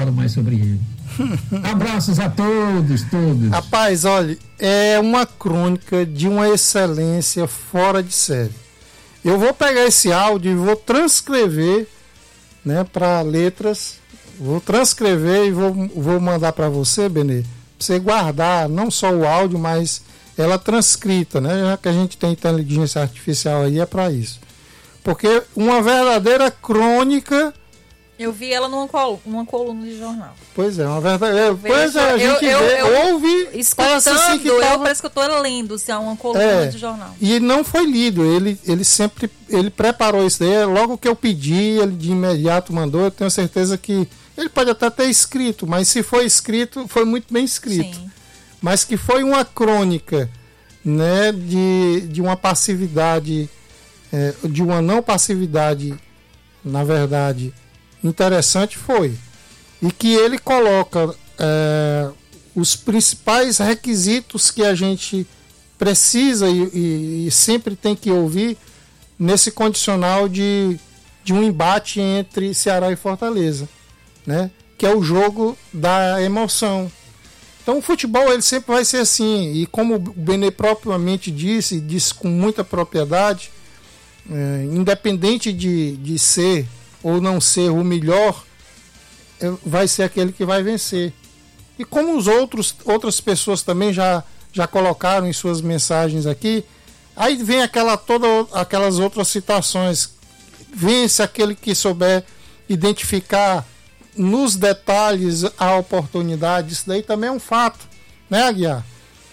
fala mais sobre ele. Abraços a todos. Rapaz, olha, é uma crônica de uma excelência fora de série. Eu vou pegar esse áudio e vou transcrever, né, para letras. Vou transcrever e vou mandar para você, Benê, pra você guardar não só o áudio, mas ela transcrita, né? Já que a gente tem inteligência artificial aí, é para isso. Porque uma verdadeira crônica. Eu vi ela numa coluna de jornal. Pois é, uma verdadeira. Pois é, a gente ouve. Escutando, assim parece que eu estou lendo se é uma coluna de jornal. E não foi lido, ele sempre preparou isso daí. Logo que eu pedi, ele de imediato mandou. Eu tenho certeza que ele pode até ter escrito, mas se foi escrito, foi muito bem escrito. Sim. Mas que foi uma crônica, né, de uma passividade, de uma não passividade, na verdade, interessante foi. E que ele coloca os principais requisitos que a gente precisa e sempre tem que ouvir nesse condicional de um embate entre Ceará e Fortaleza, né? Que é o jogo da emoção. Então o futebol ele sempre vai ser assim, e como o Benê propriamente disse com muita propriedade, independente de ser ou não ser o melhor, vai ser aquele que vai vencer. E como outras pessoas também já colocaram em suas mensagens aqui, aí vem aquelas outras citações, vence aquele que souber identificar nos detalhes a oportunidade. Isso daí também é um fato, né, Aguiar?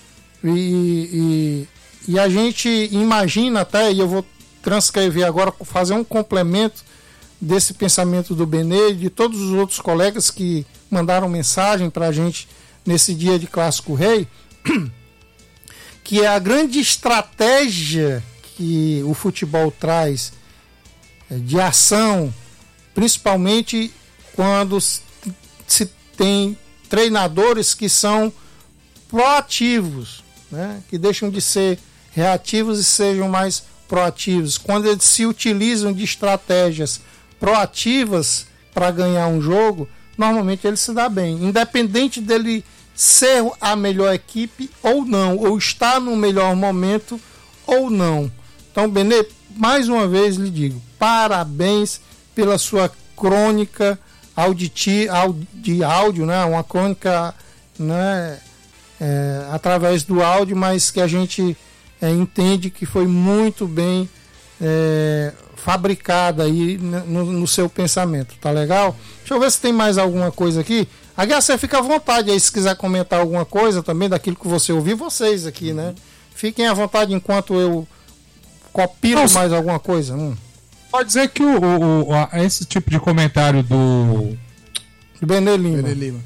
E a gente imagina até, e eu vou transcrever agora, fazer um complemento desse pensamento do Benê e de todos os outros colegas que mandaram mensagem para a gente nesse dia de Clássico Rei, que é a grande estratégia que o futebol traz de ação, principalmente quando se tem treinadores que são proativos, né? Que deixam de ser reativos e sejam mais proativos. Quando eles se utilizam de estratégias proativas para ganhar um jogo, normalmente ele se dá bem, independente dele ser a melhor equipe ou não, ou estar no melhor momento ou não. Então, Benê, mais uma vez lhe digo, parabéns pela sua crônica de áudio, né? Uma crônica, né, através do áudio, mas que a gente entende que foi muito bem fabricada aí no seu pensamento, tá legal? Deixa eu ver se tem mais alguma coisa aqui. Aguiar, você fica à vontade aí se quiser comentar alguma coisa também daquilo que você ouviu, vocês aqui, né? Fiquem à vontade enquanto eu copio mais alguma coisa. Pode dizer que esse tipo de comentário do Benê Lima.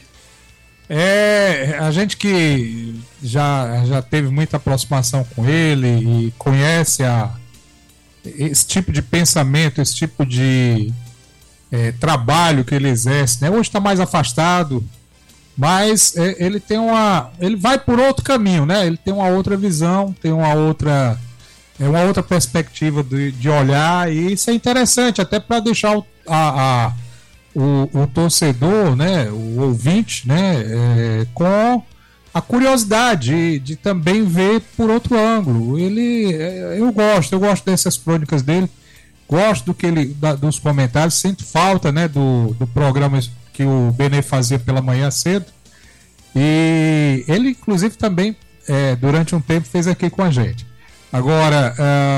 A gente que já teve muita aproximação com ele e conhece esse tipo de pensamento, esse tipo de trabalho que ele exerce, né? Hoje está mais afastado, mas ele vai por outro caminho, né? Ele tem uma outra visão, tem uma outra perspectiva de olhar, e isso é interessante até para deixar o torcedor, né, o ouvinte, né, com a curiosidade de também ver por outro ângulo. Eu gosto dessas crônicas dele, gosto dos comentários, sinto falta, né, do programa que o Benê fazia pela manhã cedo, e ele inclusive também durante um tempo fez aqui com a gente. Agora,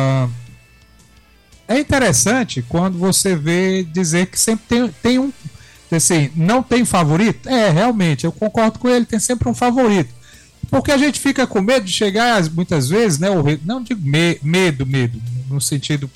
é interessante quando você vê dizer que sempre tem um, assim, não tem favorito. Realmente, eu concordo com ele, tem sempre um favorito. Porque a gente fica com medo de chegar, muitas vezes, né? Não digo medo, no sentido...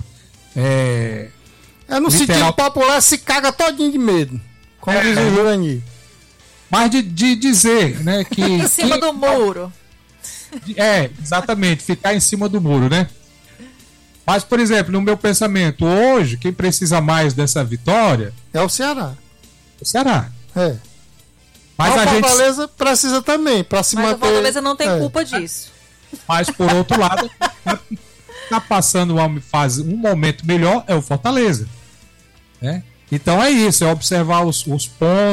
no sentido popular, se caga todinho de medo, como diz o Jurani. Mas de dizer, né, que... em cima do muro. Exatamente, ficar em cima do muro, né? Mas, por exemplo, no meu pensamento, hoje, quem precisa mais dessa vitória... é o Ceará. Mas a Fortaleza precisa também, para se manter... Mas a Fortaleza não tem culpa disso. Mas, por outro lado, está passando um momento melhor é o Fortaleza, né? Então é isso, é observar os pontos,